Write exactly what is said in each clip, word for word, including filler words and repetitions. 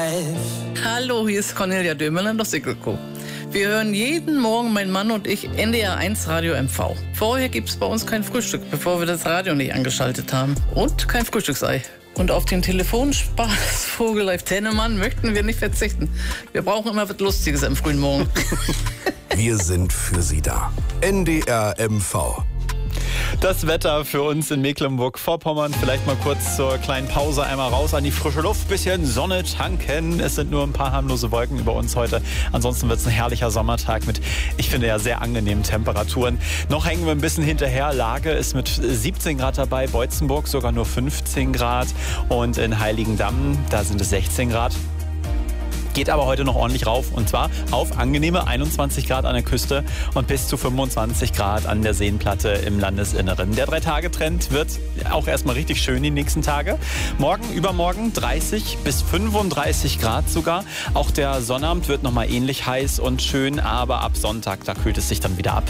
Hallo, hier ist Cornelia Dömerl in der Sickelko. Wir hören jeden Morgen, mein Mann und ich, N D R eins Radio M V. Vorher gibt es bei uns kein Frühstück, bevor wir das Radio nicht angeschaltet haben. Und kein Frühstücksei. Und auf den Telefonspaß Vogel Live Tennemann möchten wir nicht verzichten. Wir brauchen immer was Lustiges am frühen Morgen. Wir sind für Sie da. N D R M V. Das Wetter für uns in Mecklenburg-Vorpommern. Vielleicht mal kurz zur kleinen Pause einmal raus an die frische Luft. Bisschen Sonne tanken. Es sind nur ein paar harmlose Wolken über uns heute. Ansonsten wird es ein herrlicher Sommertag mit, ich finde ja, sehr angenehmen Temperaturen. Noch hängen wir ein bisschen hinterher. Lage ist mit siebzehn Grad dabei. Beutzenburg sogar nur fünfzehn Grad. Und in Heiligendamm, da sind es sechzehn Grad. Geht aber heute noch ordentlich rauf, und zwar auf angenehme einundzwanzig Grad an der Küste und bis zu fünfundzwanzig Grad an der Seenplatte im Landesinneren. Der Drei-Tage-Trend wird auch erstmal richtig schön die nächsten Tage. Morgen, übermorgen dreißig bis fünfunddreißig Grad sogar. Auch der Sonnabend wird nochmal ähnlich heiß und schön, aber ab Sonntag, da kühlt es sich dann wieder ab.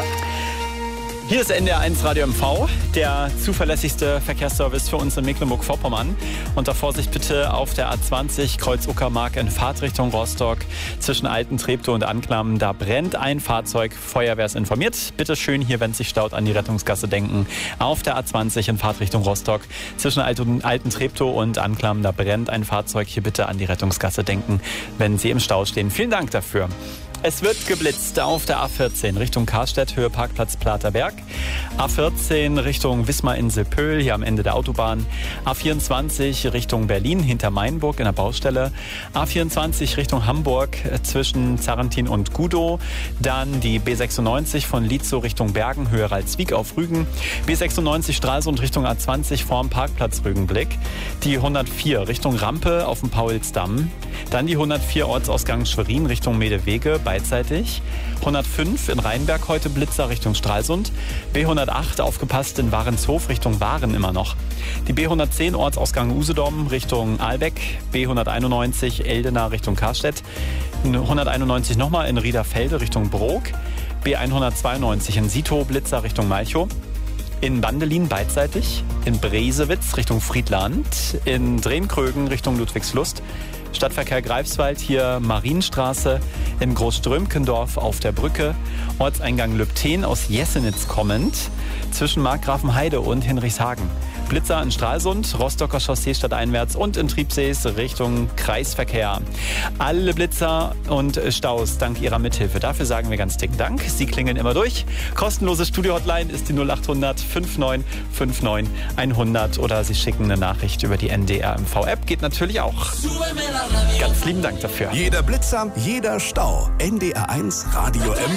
Hier ist N D R eins Radio M V, der zuverlässigste Verkehrsservice für uns in Mecklenburg-Vorpommern. Unter Vorsicht bitte auf der A zwanzig Kreuz-Uckermark in Fahrtrichtung Rostock zwischen Alten-Treptow und Anklam. Da brennt ein Fahrzeug, Feuerwehr ist informiert. Bitte schön hier, wenn es sich staut, an die Rettungsgasse denken. Auf der A zwanzig in Fahrtrichtung Rostock zwischen Alten-Treptow und Anklam. Da brennt ein Fahrzeug, hier bitte an die Rettungsgasse denken, wenn Sie im Stau stehen. Vielen Dank dafür. Es wird geblitzt auf der A vierzehn Richtung Karstedt, Höhe Parkplatz Platerberg. A vierzehn Richtung Wismar-Insel-Pöhl, hier am Ende der Autobahn. A vierundzwanzig Richtung Berlin, hinter Mainburg in der Baustelle. A vierundzwanzig Richtung Hamburg zwischen Zarentin und Gudow. Dann die B sechsundneunzig von Lietzow Richtung Bergen, Höhe Ralswiek auf Rügen. B sechsundneunzig Stralsund Richtung A zwanzig vorm Parkplatz Rügenblick. Die hundertvier Richtung Rampe auf dem Paulsdamm. Dann die hundertvier Ortsausgang Schwerin Richtung Medewege, beidseitig. hundertfünf in Rheinberg heute Blitzer Richtung Stralsund. B hundertacht aufgepasst in Warenshof Richtung Waren immer noch. Die B hundertzehn Ortsausgang Usedom Richtung Ahlbeck. B hunderteinundneunzig Eldena Richtung Karstedt. hunderteinundneunzig nochmal in Riederfelde Richtung Brok. B hundertzweiundneunzig in Sito Blitzer Richtung Malchow. In Bandelin beidseitig. In Bresewitz Richtung Friedland. In Drehnkrögen Richtung Ludwigslust. Stadtverkehr Greifswald, hier Marienstraße, in Großströmkendorf auf der Brücke, Ortseingang Lübten aus Jessenitz kommend, zwischen Markgrafenheide und Hinrichshagen. Blitzer in Stralsund, Rostocker Chaussee stadteinwärts und in Triebsees Richtung Kreisverkehr. Alle Blitzer und Staus dank Ihrer Mithilfe. Dafür sagen wir ganz dicken Dank. Sie klingeln immer durch. Kostenlose Studio-Hotline ist die null acht hundert neunundfünfzig neunundfünfzig hundert oder Sie schicken eine Nachricht über die N D R M V-App. Geht natürlich auch. Ganz lieben Dank dafür. Jeder Blitzer, jeder Stau. N D R eins Radio M V.